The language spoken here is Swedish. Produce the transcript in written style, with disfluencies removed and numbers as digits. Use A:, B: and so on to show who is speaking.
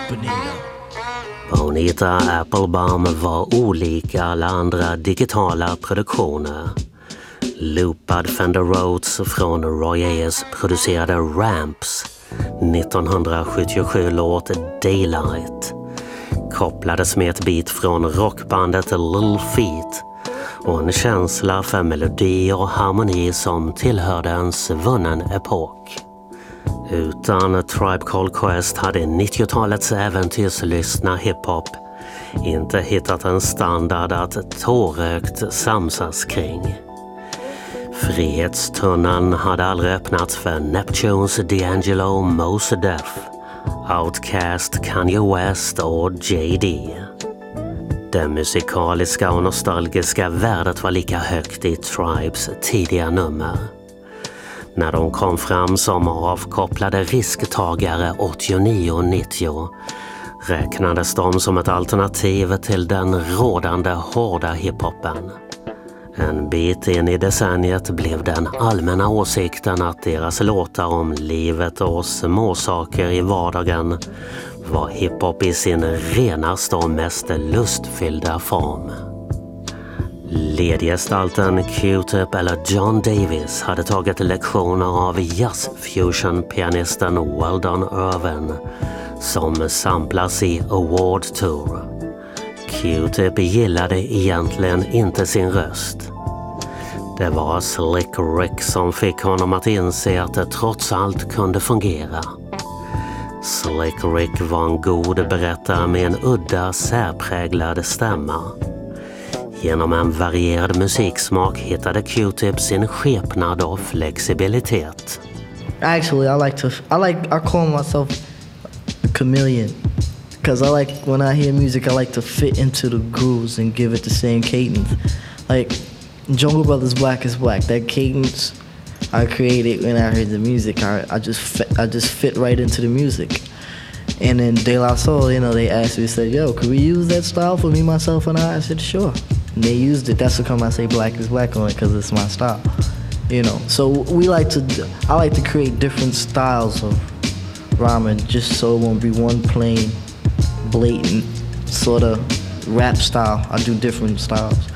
A: Bonita Applebaum var olika alla andra digitala produktioner. Loopad Fender Rhodes från Roy Ayers producerade Ramps 1977 Daylight kopplades med ett beat från rockbandet Little Feat och en känsla för melodi och harmoni som tillhörde en svunnen epok. Utan Tribe Called Quest hade 90-talets äventyrslystna hiphop inte hittat en standard att tårögt samsas kring. Frihetstunneln hade aldrig öppnats för Neptunes, D'Angelo, Mos Def, Outkast, Kanye West och JD. Det musikaliska och nostalgiska värdet var lika högt i Tribes tidiga nummer. När de kom fram som avkopplade risktagare 89-90 räknades de som ett alternativ till den rådande hårda hiphopen. En bit in i decenniet blev den allmänna åsikten att deras låtar om livet och småsaker i vardagen var hiphop i sin renaste och mest lustfyllda form. Ledgestalten Q-Tip eller John Davis hade tagit lektioner av jazzfusion-pianisten Weldon Irvin som samplas i Award Tour. Q-Tip gillade egentligen inte sin röst. Det var Slick Rick som fick honom att inse att det trots allt kunde fungera. Slick Rick var en god berättare med en udda, särpräglad stämma. Genom en varierad musiksmak hittade Q-Tip sin skepnad och flexibilitet.
B: Actually, I call myself a chameleon. Because I like, when I hear music, I like to fit into the grooves and give it the same cadence. Like, Jungle Brothers' Black is Black, that cadence I created when I heard the music. I just fit right into the music. And then De La Soul, you know, they asked me, said, yo, could we use that style for me, myself, and I? I said, sure. And they used it. That's how come I say Black is Black on it, because it's my style. You know, so I like to create different styles of rhyming just so it won't be one plain, blatant sort of rap style. I do different styles.